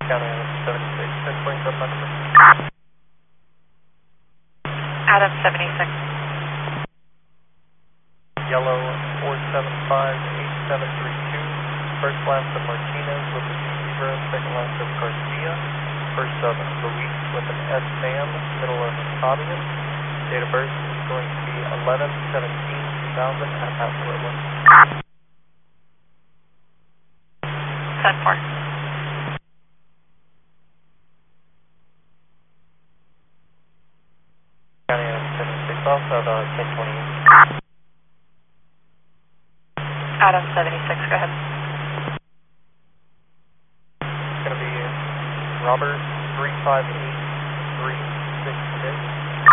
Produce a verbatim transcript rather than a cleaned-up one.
County seventy-six, ten point seven nine. Adam seventy-six. Yellow four seven five eight seven three two. First last of Martinez with the Zebra, second last of Garcia. First of Luis with an S Sam, middle of Fabian. Date of birth is going to be eleven seventeen two thousand at Paso Robles. ten four. County seventy-six off at uh, ten twenty. Adam seventy-six, go ahead. It's going to be Robert three five eight